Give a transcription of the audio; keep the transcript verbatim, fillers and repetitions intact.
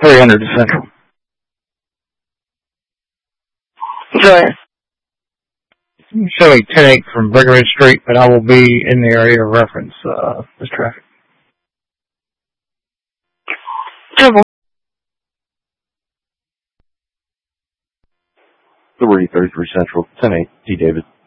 three hundred to Central. Joy. Showing ten eight from Breckenridge Street, but I will be in the area to reference uh, this traffic. Triple. three thirty-three Central, ten eight, T. David.